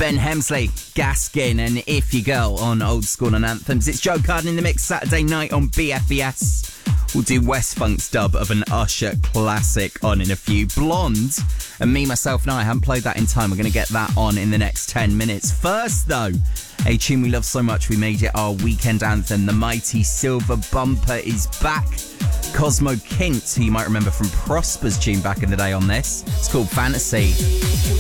Ben Hemsley, Gaskin, and If You Girl on Old School and Anthems. It's Joe Carden in the mix Saturday night on BFBS. We'll do West Funk's dub of an Usher classic on in a few. Blonde and Me, Myself, and I haven't played that in time. We're going to get that on in the next 10 minutes. First, though, a tune we love so much we made it our weekend anthem. The mighty Silver Bumper is back. Cosmo Kint, who you might remember from Prosper's tune back in the day on this. It's called Fantasy.